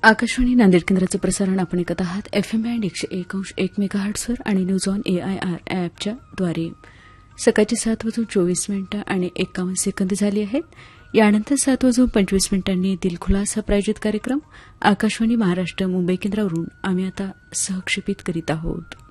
आकाशवाणी नांदेड केंद्राचं प्रसारण आपण ऐकत आहात एफएम बँड 101.1 मेगाहर्ट्झवर आणि न्यूज ऑन एआयआर ॲपच्या द्वारे. सकाळची 7:24 आणि 51 सेकंद झाली आहेत. यानंतर 7:25 दिलखुलासा प्रायोजित कार्यक्रम आकाशवाणी महाराष्ट्र मुंबई केंद्रावरून आम्ही आता सहक्षेपित करीत आहोत.